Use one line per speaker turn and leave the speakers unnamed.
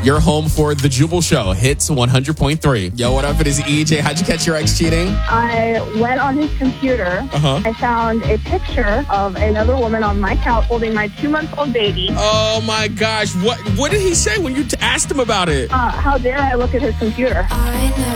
You're home for The Jubal Show, Hits 100.3. Yo, what up? It is EJ. How'd you catch your ex cheating?
I went on his computer. I found a picture of another woman on my couch holding my 2-month-old baby.
Oh, my gosh. What did he say when you asked him about it?
How dare I look at his computer?
I know.